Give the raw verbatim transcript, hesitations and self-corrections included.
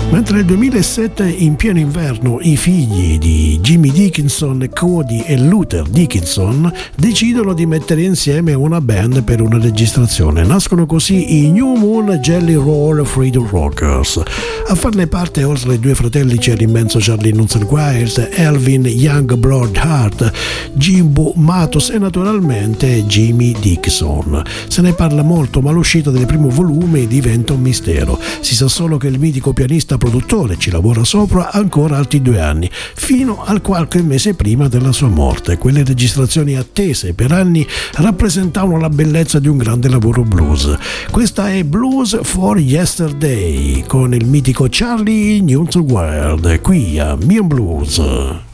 Mentre nel duemilasette, in pieno inverno, i figli di Jimmy Dickinson, Cody e Luther Dickinson decidono di mettere insieme una band per una registrazione. Nascono così i New Moon Jelly Roll Freedom Rockers. A farne parte, oltre ai due fratelli, c'è l'immenso Charlie Nunzil Wild, Elvin Youngblood Hart, Jimbo Matos e naturalmente Jimmy Dickinson. Se ne parla molto, ma l'uscita del primo volume diventa un mistero. Si sa solo che il mitico pianista produttore ci lavora sopra ancora altri due anni, fino al qualche mese prima della sua morte. Quelle registrazioni attese per anni rappresentavano la bellezza di un grande lavoro blues. Questa è Blues for Yesterday con il mitico Charlie Nunzil Wild qui a Mion Blues.